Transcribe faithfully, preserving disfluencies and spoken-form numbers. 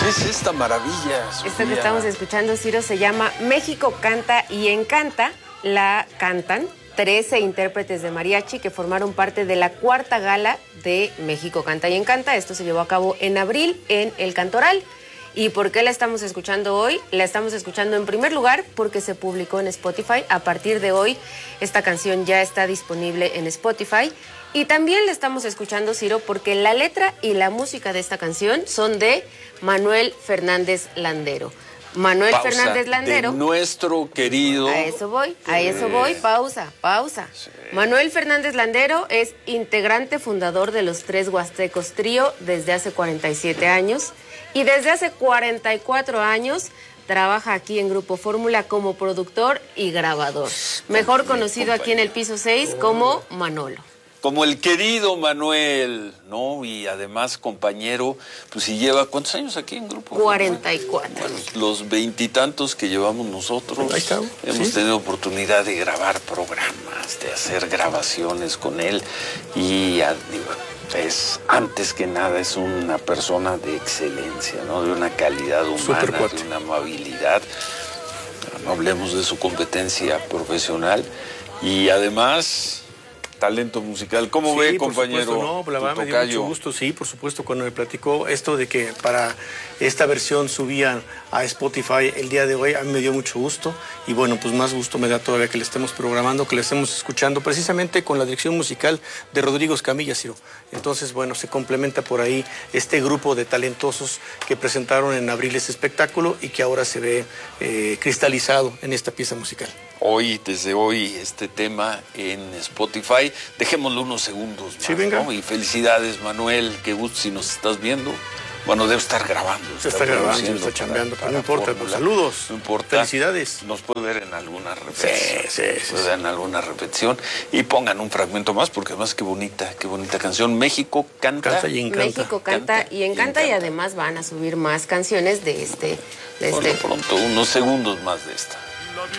es esta maravilla, Sofía? Esto que estamos escuchando, Ciro, se llama México Canta y Encanta. La cantan trece intérpretes de mariachi que formaron parte de la cuarta gala de México Canta y Encanta. Esto se llevó a cabo en abril en El Cantoral. ¿Y por qué la estamos escuchando hoy? La estamos escuchando en primer lugar porque se publicó en Spotify. A partir de hoy, esta canción ya está disponible en Spotify. Y también la estamos escuchando, Ciro, porque la letra y la música de esta canción son de Manuel Fernández Landero. Manuel Pausa. Fernández Landero. De nuestro querido. A eso voy, a eso voy, pausa, pausa. Sí. Manuel Fernández Landero es integrante fundador de los Tres Huastecos Trío desde hace cuarenta y siete años y desde hace cuarenta y cuatro años trabaja aquí en Grupo Fórmula como productor y grabador. Mejor conocido aquí en el piso seis como Manolo. Como el querido Manuel, ¿no? Y además compañero, pues si lleva, ¿cuántos años aquí en Grupo? cuarenta y cuatro. Bueno, los veintitantos que llevamos nosotros. Ahí está. Hemos ¿Sí? tenido oportunidad de grabar programas, de hacer grabaciones con él. Y digo, es, antes que nada, es una persona de excelencia, ¿no? De una calidad humana, de una amabilidad. No hablemos de su competencia profesional. Y además... talento musical. ¿Cómo sí, ve, compañero? Supuesto, no, la verdad me dio mucho gusto, sí, por supuesto, cuando me platicó esto de que para esta versión subían a Spotify el día de hoy, a mí me dio mucho gusto y bueno, pues más gusto me da todavía que le estemos programando, que le estemos escuchando, precisamente con la dirección musical de Rodrigo Escamilla, Ciro. Entonces, bueno, se complementa por ahí este grupo de talentosos que presentaron en abril ese espectáculo y que ahora se ve eh, cristalizado en esta pieza musical. Hoy, desde hoy, este tema en Spotify. Dejémoslo unos segundos más, sí, venga. ¿no? Y felicidades, Manuel, qué gusto si nos estás viendo. Bueno, debe estar grabando. Se está, está grabando, está chambeando, pero no importa, pues, saludos. No importa. Felicidades. Nos puede ver en alguna repetición. Sí, sí, sí. Puede ver en alguna repetición. Y pongan un fragmento más, porque además qué bonita, qué bonita canción. México canta. Canta y encanta. México canta, canta y, encanta, y encanta. Y además van a subir más canciones de este. De Por este. lo pronto, unos segundos más de esta.